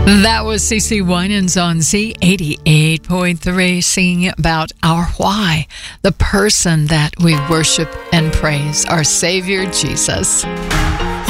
That was CeCe Winans on Z88.3 singing about our why, the person that we worship and praise, our Savior Jesus.